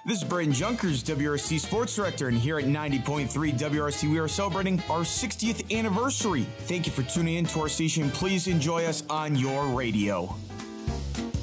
This is Braden Junkers, WRC Sports Director, and here at 90.3 WRC, we are celebrating our 60th anniversary. Thank you for tuning in to our station. Please enjoy us on your radio.